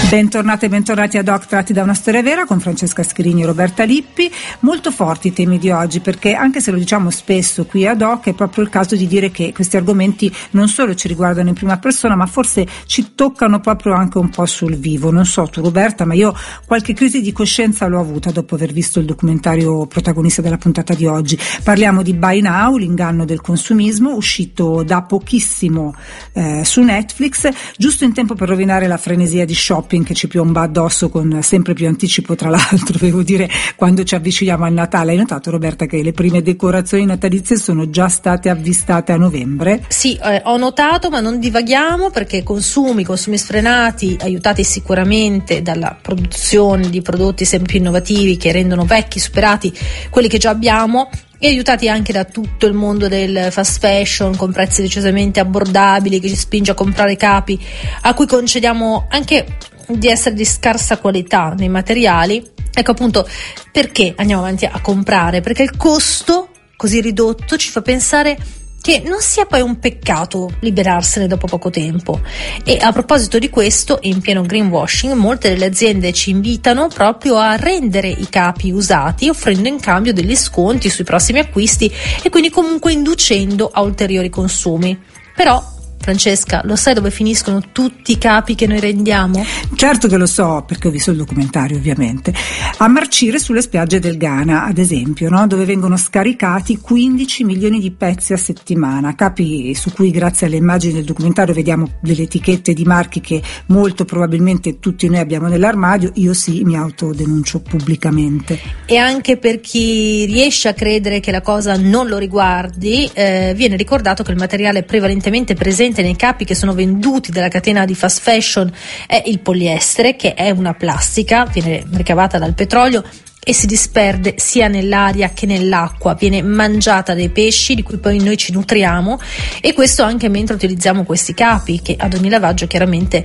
Bentornate e bentornati ad Hoc tratti da una storia vera con Francesca Scherini e Roberta Lippi. Molto forti i temi di oggi, perché anche se lo diciamo spesso qui ad Hoc è proprio il caso di dire che questi argomenti non solo ci riguardano in prima persona, ma forse ci toccano proprio anche un po' sul vivo. Non so tu Roberta, ma io qualche crisi di coscienza l'ho avuta dopo aver visto il documentario protagonista della puntata di oggi. Parliamo di Buy Now, l'inganno del consumismo, uscito da pochissimo su Netflix, giusto in tempo per rovinare la frenesia di shopping che ci piomba addosso con sempre più anticipo. Tra l'altro devo dire, quando ci avviciniamo al Natale, hai notato Roberta che le prime decorazioni natalizie sono già state avvistate a novembre? Sì, ho notato, ma non divaghiamo, perché consumi sfrenati, aiutati sicuramente dalla produzione di prodotti sempre più innovativi che rendono vecchi, superati quelli che già abbiamo, e aiutati anche da tutto il mondo del fast fashion con prezzi decisamente abbordabili che ci spinge a comprare capi a cui concediamo anche di essere di scarsa qualità nei materiali. Ecco appunto perché andiamo avanti a comprare, perché il costo così ridotto ci fa pensare che non sia poi un peccato liberarsene dopo poco tempo. E a proposito di questo, in pieno greenwashing, molte delle aziende ci invitano proprio a rendere i capi usati, offrendo in cambio degli sconti sui prossimi acquisti e quindi comunque inducendo a ulteriori consumi. Però Francesca, lo sai dove finiscono tutti i capi che noi rendiamo? Certo che lo so, perché ho visto il documentario ovviamente. A marcire sulle spiagge del Ghana, ad esempio, no? Dove vengono scaricati 15 milioni di pezzi a settimana, capi su cui grazie alle immagini del documentario vediamo delle etichette di marchi che molto probabilmente tutti noi abbiamo nell'armadio. Io sì, mi autodenuncio pubblicamente. E anche per chi riesce a credere che la cosa non lo riguardi, viene ricordato che il materiale prevalentemente presente nei capi che sono venduti dalla catena di fast fashion è il poliestere, che è una plastica, viene ricavata dal petrolio e si disperde sia nell'aria che nell'acqua, viene mangiata dai pesci di cui poi noi ci nutriamo, e questo anche mentre utilizziamo questi capi che ad ogni lavaggio chiaramente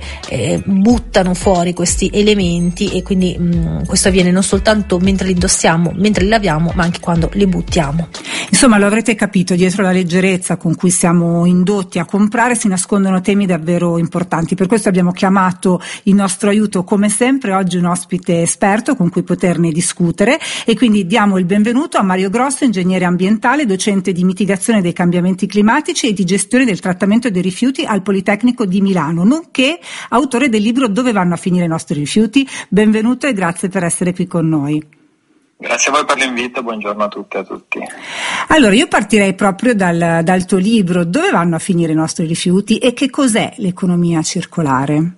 buttano fuori questi elementi, e quindi questo avviene non soltanto mentre li indossiamo, mentre li laviamo, ma anche quando li buttiamo. Insomma, lo avrete capito, dietro la leggerezza con cui siamo indotti a comprare si nascondono temi davvero importanti. Per questo abbiamo chiamato in nostro aiuto, come sempre, oggi un ospite esperto con cui poterne discutere, e quindi diamo il benvenuto a Mario Grosso, ingegnere ambientale, docente di mitigazione dei cambiamenti climatici e di gestione del trattamento dei rifiuti al Politecnico di Milano, nonché autore del libro Dove vanno a finire i nostri rifiuti. Benvenuto e grazie per essere qui con noi. Grazie a voi per l'invito, buongiorno a tutte e a tutti. Allora, io partirei proprio dal tuo libro. Dove vanno a finire i nostri rifiuti e che cos'è l'economia circolare?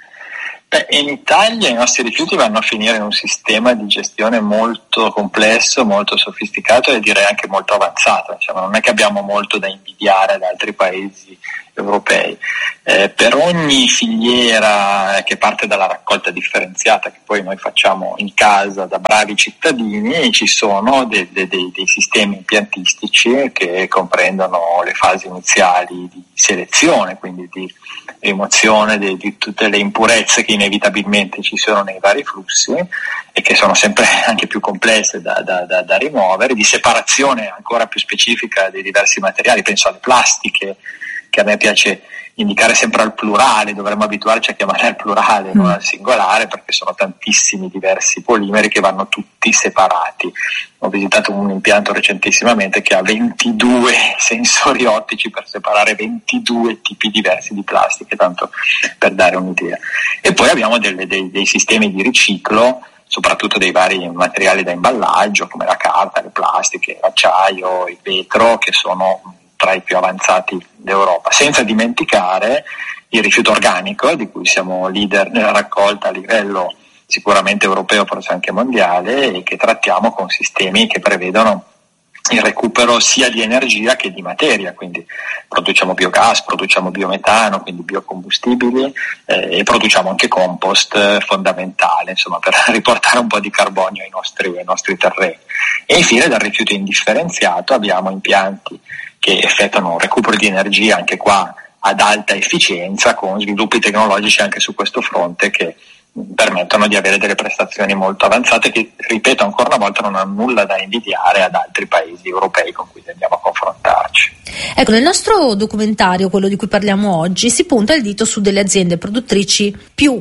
In Italia i nostri rifiuti vanno a finire in un sistema di gestione molto complesso, molto sofisticato e direi anche molto avanzato. Non è che abbiamo molto da invidiare ad altri paesi europei. Per ogni filiera che parte dalla raccolta differenziata, che poi noi facciamo in casa da bravi cittadini, ci sono dei sistemi impiantistici che comprendono le fasi iniziali di selezione, quindi di rimozione di tutte le impurezze che inevitabilmente ci sono nei vari flussi e che sono sempre anche più complesse da rimuovere, di separazione ancora più specifica dei diversi materiali. Penso alle plastiche, che a me piace indicare sempre al plurale, dovremmo abituarci a chiamare al plurale, non al singolare, perché sono tantissimi diversi polimeri che vanno tutti separati. Ho visitato un impianto recentissimamente che ha 22 sensori ottici per separare 22 tipi diversi di plastiche, tanto per dare un'idea. E poi abbiamo dei sistemi di riciclo, soprattutto dei vari materiali da imballaggio come la carta, le plastiche, l'acciaio, il vetro, che sono tra i più avanzati d'Europa, senza dimenticare il rifiuto organico, di cui siamo leader nella raccolta a livello sicuramente europeo, forse anche mondiale, e che trattiamo con sistemi che prevedono il recupero sia di energia che di materia, quindi produciamo biogas, produciamo biometano, quindi biocombustibili, e produciamo anche compost fondamentale, insomma, per riportare un po' di carbonio ai nostri terreni. E infine dal rifiuto indifferenziato abbiamo impianti che effettuano un recupero di energia anche qua ad alta efficienza, con sviluppi tecnologici anche su questo fronte che permettono di avere delle prestazioni molto avanzate che, ripeto ancora una volta, non hanno nulla da invidiare ad altri paesi europei con cui andiamo a confrontarci. Ecco, nel nostro documentario, quello di cui parliamo oggi, si punta il dito su delle aziende produttrici più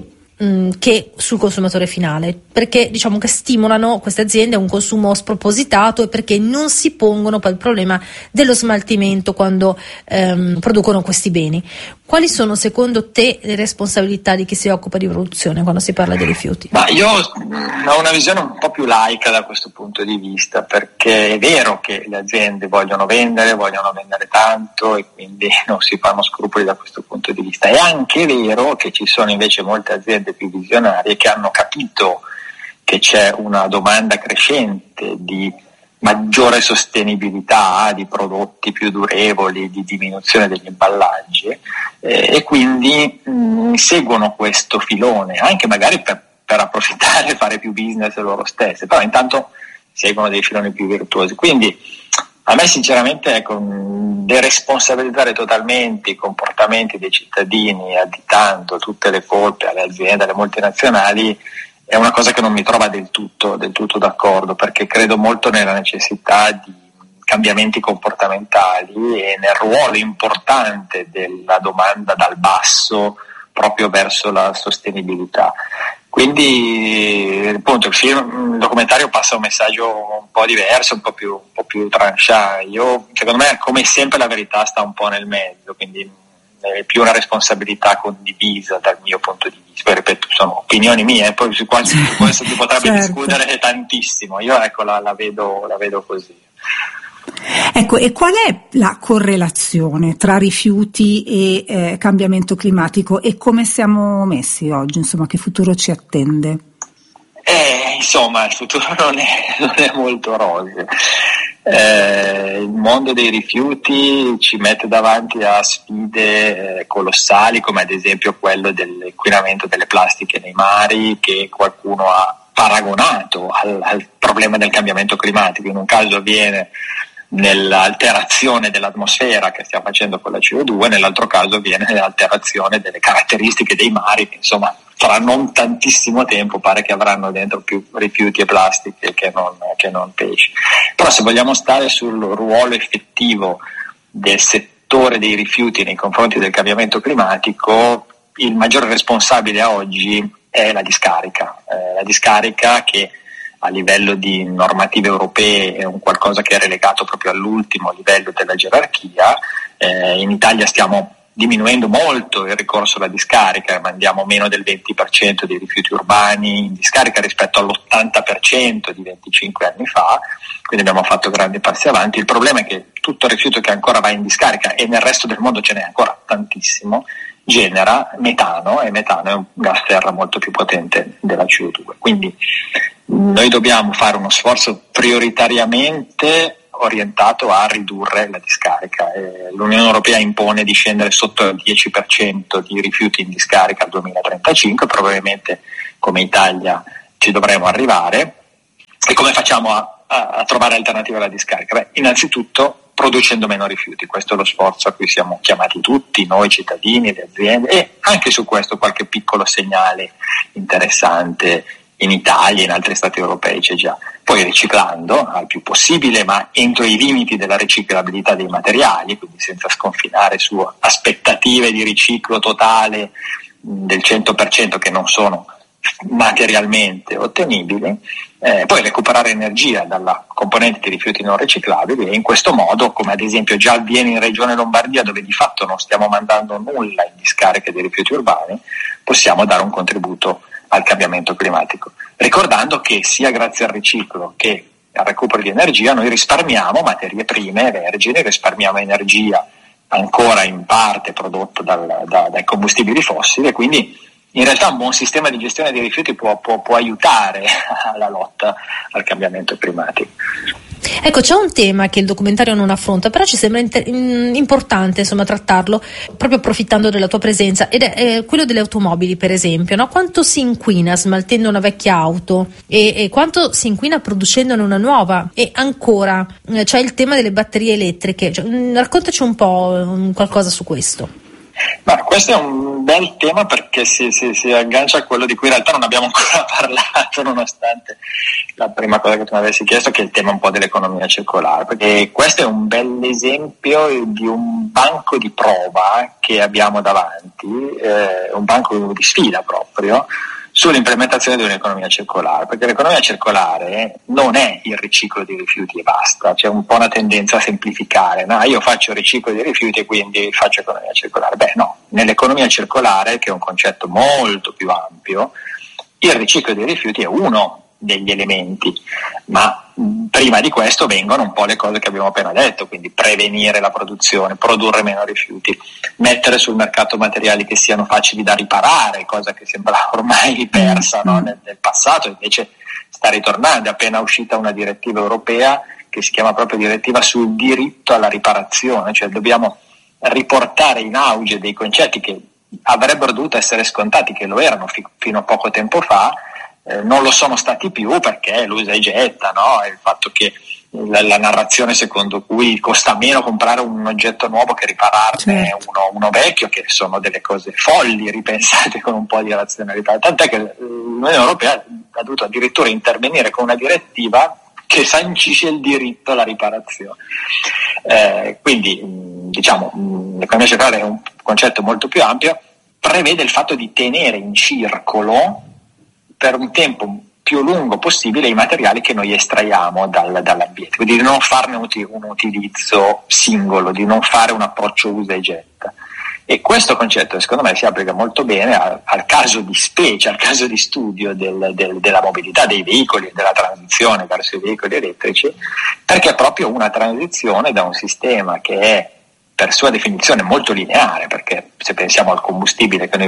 che sul consumatore finale, perché diciamo che stimolano queste aziende a un consumo spropositato e perché non si pongono poi il problema dello smaltimento quando producono questi beni. Quali sono secondo te le responsabilità di chi si occupa di produzione quando si parla di rifiuti? Ma io ho una visione un po' più laica da questo punto di vista, perché è vero che le aziende vogliono vendere tanto e quindi non si fanno scrupoli da questo punto di vista. È anche vero che ci sono invece molte aziende più visionarie che hanno capito che c'è una domanda crescente di maggiore sostenibilità, di prodotti più durevoli, di diminuzione degli imballaggi e quindi seguono questo filone, anche magari per approfittare e fare più business loro stesse, però intanto seguono dei filoni più virtuosi. Quindi a me sinceramente deresponsabilizzare totalmente i comportamenti dei cittadini additando tutte le colpe alle aziende, alle multinazionali, è una cosa che non mi trova del tutto d'accordo, perché credo molto nella necessità di cambiamenti comportamentali e nel ruolo importante della domanda dal basso proprio verso la sostenibilità. Quindi appunto il documentario passa un messaggio un po' diverso, un po' più tranchant. Secondo me, come sempre, la verità sta un po' nel mezzo, quindi è più una responsabilità condivisa dal mio punto di vista. Poi ripeto, sono opinioni mie, poi su questo si potrebbe discutere tantissimo. Io la vedo così. Ecco, e qual è la correlazione tra rifiuti e cambiamento climatico e come siamo messi oggi? Insomma, che futuro ci attende? Insomma, il futuro non è molto roseo. Il mondo dei rifiuti ci mette davanti a sfide colossali, come ad esempio quello dell'inquinamento delle plastiche nei mari, che qualcuno ha paragonato al problema del cambiamento climatico. In un caso avviene nell'alterazione dell'atmosfera che stiamo facendo con la CO2, nell'altro caso avviene nell'alterazione delle caratteristiche dei mari, che insomma tra non tantissimo tempo pare che avranno dentro più rifiuti e plastiche che non pesci. Però se vogliamo stare sul ruolo effettivo del settore dei rifiuti nei confronti del cambiamento climatico, il maggiore responsabile a oggi è la discarica che a livello di normative europee è un qualcosa che è relegato proprio all'ultimo livello della gerarchia. In Italia stiamo diminuendo molto il ricorso alla discarica, mandiamo meno del 20% dei rifiuti urbani in discarica rispetto all'80% di 25 anni fa, quindi abbiamo fatto grandi passi avanti. Il problema è che tutto il rifiuto che ancora va in discarica, e nel resto del mondo ce n'è ancora tantissimo, genera metano, e metano è un gas serra molto più potente della CO2. Quindi noi dobbiamo fare uno sforzo prioritariamente orientato a ridurre la discarica. L'Unione Europea impone di scendere sotto il 10% di rifiuti in discarica al 2035, probabilmente come Italia ci dovremo arrivare. E come facciamo a trovare alternative alla discarica? Beh, innanzitutto producendo meno rifiuti, questo è lo sforzo a cui siamo chiamati tutti, noi cittadini, le aziende, e anche su questo qualche piccolo segnale interessante in Italia e in altri stati europei c'è già. Poi riciclando al più possibile, ma entro i limiti della riciclabilità dei materiali, quindi senza sconfinare su aspettative di riciclo totale del 100% che non sono materialmente ottenibili, poi recuperare energia dalla componente di rifiuti non riciclabili, e in questo modo, come ad esempio già avviene in Regione Lombardia, dove di fatto non stiamo mandando nulla in discariche dei rifiuti urbani, possiamo dare un contributo al cambiamento climatico, ricordando che sia grazie al riciclo che al recupero di energia noi risparmiamo materie prime vergini, risparmiamo energia ancora in parte prodotta dai combustibili fossili, e quindi in realtà un buon sistema di gestione dei rifiuti può aiutare alla lotta al cambiamento climatico. Ecco, c'è un tema che il documentario non affronta, però ci sembra importante trattarlo, proprio approfittando della tua presenza, ed è quello delle automobili, per esempio, no? Quanto si inquina smaltendo una vecchia auto e quanto si inquina producendone una nuova, e ancora c'è il tema delle batterie elettriche. Raccontaci un po' qualcosa su questo. Ma questo è un bel tema, perché si aggancia a quello di cui in realtà non abbiamo ancora parlato, nonostante la prima cosa che tu mi avessi chiesto, che è il tema un po' dell'economia circolare, perché questo è un bel esempio di un banco di prova che abbiamo davanti, un banco di sfida proprio, sull'implementazione di un'economia circolare, perché l'economia circolare non è il riciclo di rifiuti e basta, c'è un po' una tendenza a semplificare, no? Io faccio riciclo di rifiuti e quindi faccio economia circolare. Beh no, nell'economia circolare, che è un concetto molto più ampio, il riciclo dei rifiuti è uno degli elementi, ma prima di questo vengono un po' le cose che abbiamo appena detto, quindi prevenire la produzione, produrre meno rifiuti, mettere sul mercato materiali che siano facili da riparare, cosa che sembra ormai persa, no? nel passato, invece sta ritornando. È appena uscita una direttiva europea che si chiama proprio direttiva sul diritto alla riparazione, cioè dobbiamo riportare in auge dei concetti che avrebbero dovuto essere scontati, che lo erano fino a poco tempo fa. Non lo sono stati più, perché l'usa e getta, no? Il fatto che la narrazione secondo cui costa meno comprare un oggetto nuovo che ripararne uno vecchio, che sono delle cose folli ripensate con un po' di razionalità, tant'è che l'Unione Europea ha dovuto addirittura intervenire con una direttiva che sancisce il diritto alla riparazione. Quindi diciamo l'economia circolare è un concetto molto più ampio, prevede il fatto di tenere in circolo per un tempo più lungo possibile i materiali che noi estraiamo dall'ambiente, quindi di non farne un utilizzo singolo, di non fare un approccio usa e getta. E questo concetto secondo me si applica molto bene al caso di specie, al caso di studio della mobilità dei veicoli e della transizione verso i veicoli elettrici, perché è proprio una transizione da un sistema che è per sua definizione molto lineare, perché se pensiamo al combustibile che noi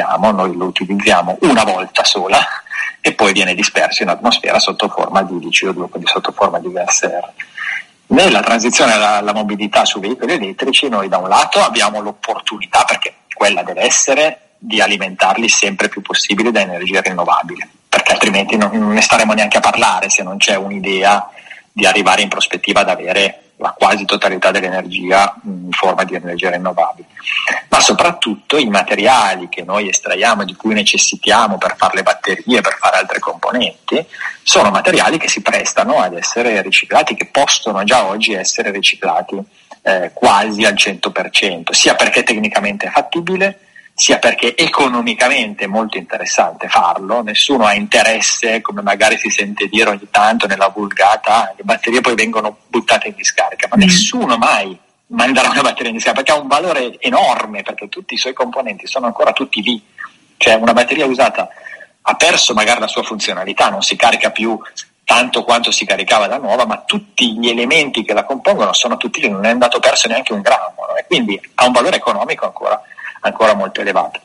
lo utilizziamo una volta sola e poi viene disperso in atmosfera sotto forma di CO2, quindi sotto forma di gas serra. Nella transizione alla mobilità su veicoli elettrici noi da un lato abbiamo l'opportunità, perché quella deve essere, di alimentarli sempre più possibile da energia rinnovabile, perché altrimenti non ne staremo neanche a parlare se non c'è un'idea di arrivare in prospettiva ad avere la quasi totalità dell'energia in forma di energia rinnovabile. Ma soprattutto i materiali che noi estraiamo, di cui necessitiamo per fare le batterie, per fare altre componenti, sono materiali che si prestano ad essere riciclati, che possono già oggi essere riciclati quasi al 100%, sia perché tecnicamente è fattibile, sia perché economicamente è molto interessante farlo. Nessuno ha interesse, come magari si sente dire ogni tanto nella vulgata, le batterie poi vengono buttate in discarica, ma nessuno mai manderà una batteria in discarica, perché ha un valore enorme, perché tutti i suoi componenti sono ancora tutti lì. Cioè una batteria usata ha perso magari la sua funzionalità, non si carica più tanto quanto si caricava da nuova, ma tutti gli elementi che la compongono sono tutti lì, non è andato perso neanche un grammo, no? E quindi ha un valore economico ancora molto elevato.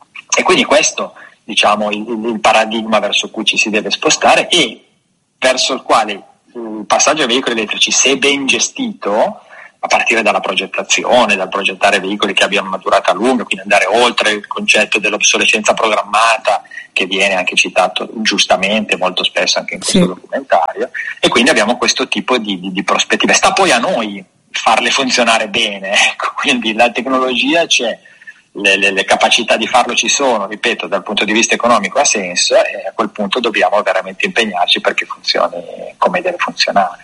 E quindi questo, diciamo, il paradigma verso cui ci si deve spostare e verso il quale il passaggio ai veicoli elettrici, se ben gestito, a partire dalla progettazione, dal progettare veicoli che abbiano una durata lunga, quindi andare oltre il concetto dell'obsolescenza programmata, che viene anche citato giustamente molto spesso anche in questo documentario, e quindi abbiamo questo tipo di prospettive. Sta poi a noi farle funzionare bene, ecco. Quindi la tecnologia c'è, le capacità di farlo ci sono, ripeto, dal punto di vista economico ha senso, e a quel punto dobbiamo veramente impegnarci perché funzioni come deve funzionare.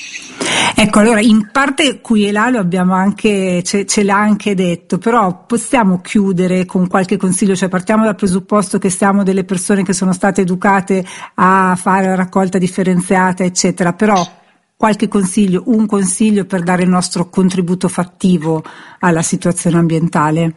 Ecco, allora in parte qui e là lo abbiamo anche, ce l'ha anche detto, però possiamo chiudere con qualche consiglio, cioè partiamo dal presupposto che siamo delle persone che sono state educate a fare la raccolta differenziata eccetera, però qualche consiglio, un consiglio per dare il nostro contributo fattivo alla situazione ambientale?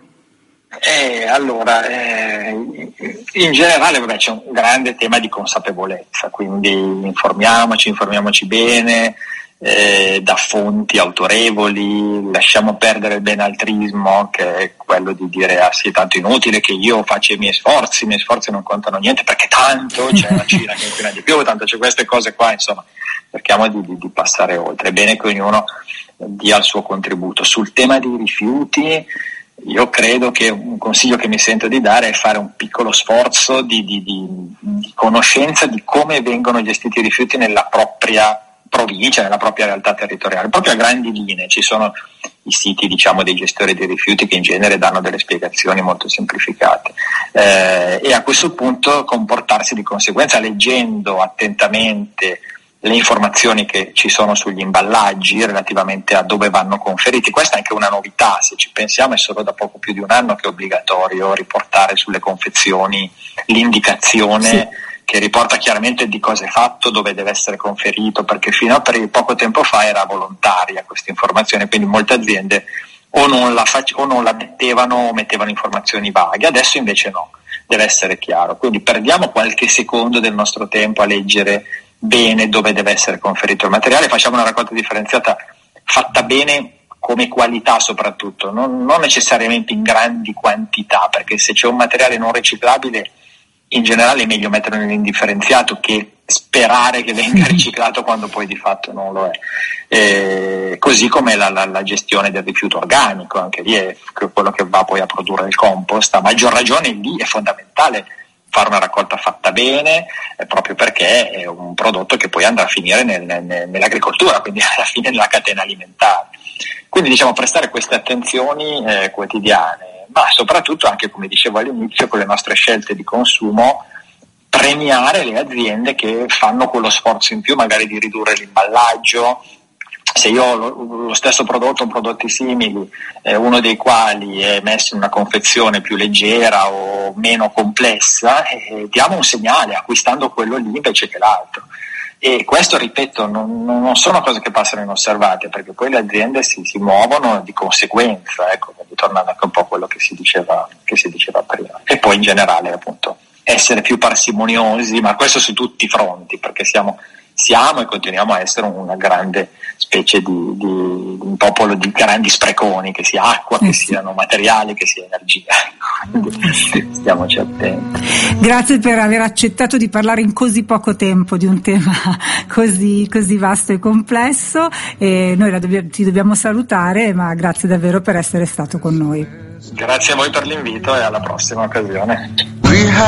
In generale c'è un grande tema di consapevolezza, quindi informiamoci bene, da fonti autorevoli, lasciamo perdere il benaltrismo, che è quello di dire sì, tanto inutile che io faccia i miei sforzi non contano niente perché tanto c'è la Cina che inquina di più, tanto c'è queste cose qua, insomma cerchiamo di passare oltre. È bene che ognuno dia il suo contributo. Sul tema dei rifiuti io credo che un consiglio che mi sento di dare è fare un piccolo sforzo di conoscenza di come vengono gestiti i rifiuti nella propria provincia, nella propria realtà territoriale, proprio a grandi linee. Ci sono i siti, diciamo, dei gestori dei rifiuti che in genere danno delle spiegazioni molto semplificate, e a questo punto comportarsi di conseguenza leggendo attentamente le informazioni che ci sono sugli imballaggi relativamente a dove vanno conferiti. Questa è anche una novità, se ci pensiamo è solo da poco più di un anno che è obbligatorio riportare sulle confezioni l'indicazione sì, che riporta chiaramente di cosa è fatto, dove deve essere conferito, perché fino a poco tempo fa era volontaria questa informazione, quindi molte aziende o non la mettevano o mettevano informazioni vaghe, adesso invece no, deve essere chiaro, quindi perdiamo qualche secondo del nostro tempo a leggere bene dove deve essere conferito il materiale, facciamo una raccolta differenziata fatta bene come qualità soprattutto, non necessariamente in grandi quantità, perché se c'è un materiale non riciclabile in generale è meglio metterlo nell'indifferenziato che sperare che venga riciclato quando poi di fatto non lo è. Così come la gestione del rifiuto organico, anche lì è quello che va poi a produrre il compost, a maggior ragione lì è fondamentale fare una raccolta fatta bene, proprio perché è un prodotto che poi andrà a finire nell'agricoltura, quindi alla fine nella catena alimentare. Quindi diciamo prestare queste attenzioni quotidiane, ma soprattutto anche, come dicevo all'inizio, con le nostre scelte di consumo, premiare le aziende che fanno quello sforzo in più, magari di ridurre l'imballaggio. Se io ho lo stesso prodotto o prodotti simili, uno dei quali è messo in una confezione più leggera o meno complessa, diamo un segnale acquistando quello lì invece che l'altro. E questo, ripeto, non sono cose che passano inosservate, perché poi le aziende si muovono di conseguenza, ecco, quindi tornando anche un po' a quello che si diceva prima. E poi in generale, appunto, essere più parsimoniosi, ma questo su tutti i fronti, perché siamo e continuiamo a essere una grande specie di un popolo di grandi spreconi, che sia acqua, che siano materiali, che sia energia. Quindi stiamoci attenti. Grazie per aver accettato di parlare in così poco tempo di un tema così vasto e complesso, e noi ti dobbiamo salutare, ma grazie davvero per essere stato con noi. Grazie a voi per l'invito e alla prossima occasione.